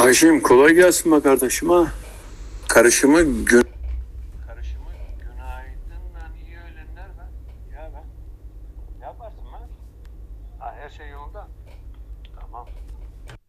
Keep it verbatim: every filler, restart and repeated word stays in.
Haşim kolay gelsin be kardeşim ha. Karışımı gün... Karışımı günaydınla iyi öğlenler be. Ya be. Ne yaparsın be? Ha, her şey yolunda. Tamam.